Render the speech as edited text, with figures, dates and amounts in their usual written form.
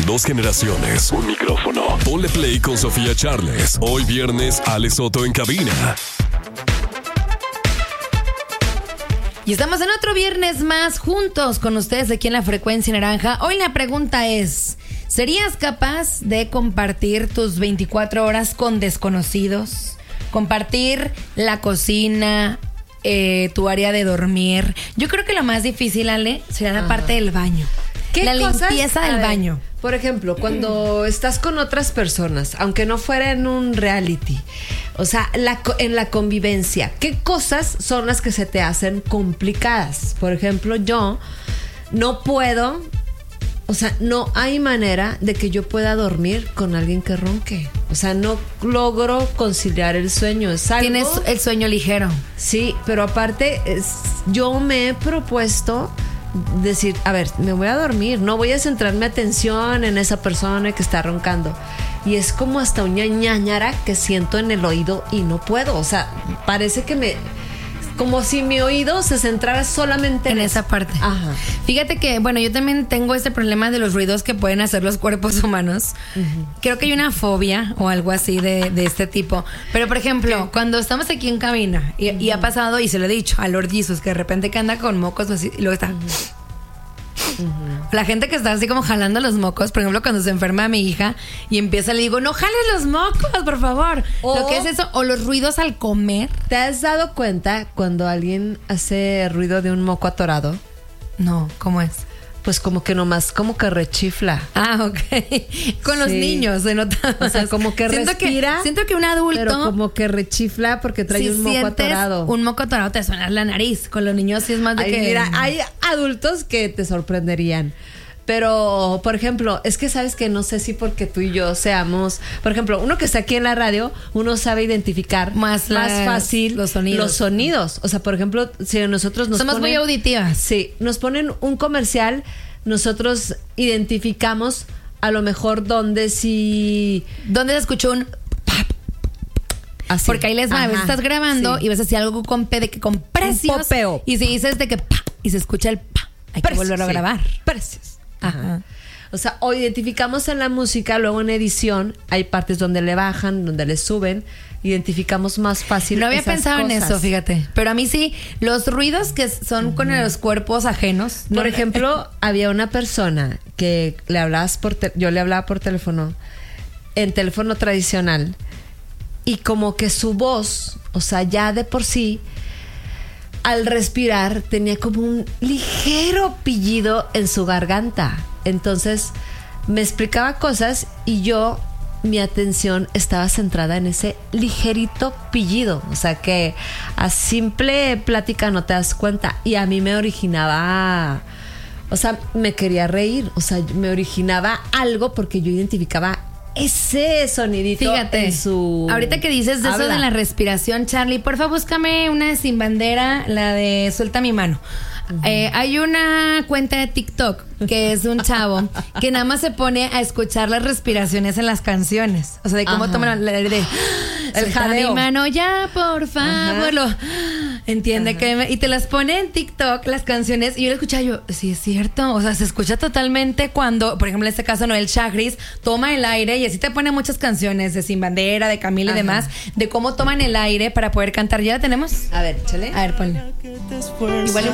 Dos generaciones, un micrófono. Ponle play con Sofía Charles. Hoy viernes, Ale Soto en cabina. Y estamos en otro viernes más juntos con ustedes aquí en La Frecuencia Naranja. Hoy la pregunta es, ¿serías capaz de compartir tus 24 horas con desconocidos? Compartir la cocina, tu área de dormir. Yo creo que lo más difícil, Ale, sería la parte del baño. La limpieza del baño. Por ejemplo, cuando estás con otras personas, aunque no fuera en un reality, o sea, en la convivencia, ¿qué cosas son las que se te hacen complicadas? Por ejemplo, yo no puedo, o sea, no hay manera de que yo pueda dormir con alguien que ronque. O sea, no logro conciliar el sueño. Es algo, tienes el sueño ligero. Sí, pero aparte, yo me he propuesto decir, a ver, me voy a dormir, no voy a centrarme atención en esa persona que está roncando. Y es como hasta una ñañara que siento en el oído y no puedo. O sea, parece que como si mi oído se centrara solamente en esa parte. Ajá. Fíjate que, bueno, yo también tengo este problema de los ruidos que pueden hacer los cuerpos humanos. Uh-huh. Creo que hay una fobia o algo así de este tipo. Pero, por ejemplo, cuando estamos aquí en cabina y ha pasado, y se lo he dicho a Lord Jesus, que de repente que anda con mocos así, y luego está... La gente que está así como jalando los mocos, por ejemplo, cuando se enferma mi hija y empieza, le digo, no jales los mocos, por favor. Lo que es eso, o los ruidos al comer. ¿Te has dado cuenta cuando alguien hace ruido de un moco atorado? No, ¿cómo es? Pues como que nomás, como que rechifla. Ah, ok. Con los niños se nota. O sea, como que respira. Siento que un adulto... Pero como que rechifla porque trae un moco atorado. Un moco atorado te suena la nariz. Con los niños sí es más de que... Mira, hay adultos que te sorprenderían. Pero, por ejemplo, es que sabes que no sé si porque tú y yo seamos... Por ejemplo, uno que está aquí en la radio, uno sabe identificar más fácil los sonidos. O sea, por ejemplo, si nosotros nos somos muy auditivas. Sí, nos ponen un comercial, nosotros identificamos a lo mejor dónde se escuchó un... Así. Porque ahí les va, a veces estás grabando y vas a decir algo con P de que con precios. Un popeo. Y si dices de que pa, y se escucha el pa, hay que volverlo a grabar. Precios. Ajá. O sea, o identificamos en la música, luego en edición hay partes donde le bajan, donde le suben, identificamos más fácil. No había pensado en eso, fíjate. Pero a mí sí, los ruidos que son con los cuerpos ajenos. Por ejemplo, había una persona que yo le hablaba por teléfono, en teléfono tradicional, y como que su voz, o sea, ya de por sí, al respirar tenía como un ligero pillido en su garganta. Entonces me explicaba cosas y mi atención estaba centrada en ese ligerito pillido. O sea que a simple plática no te das cuenta. Y a mí me originaba... O sea, me quería reír. O sea, me originaba algo porque yo identificaba ese sonidito. Fíjate, en su... ahorita que dices de eso de la respiración, Charlie, porfa, búscame una sin bandera, la de suelta mi mano. Hay una cuenta de TikTok que es un chavo que nada más se pone a escuchar las respiraciones en las canciones. O sea, de cómo toman el jadeo. Mi mano ya, por favor. Entiende que y te las pone en TikTok las canciones y yo lo escuchaba, yo, sí es cierto, o sea, se escucha totalmente cuando, por ejemplo, en este caso Noel Chagris toma el aire y así te pone muchas canciones de Sin Bandera, de Camila y demás, de cómo toman el aire para poder cantar. ¿Ya la tenemos? A ver, échale. A ver, ponle. Igual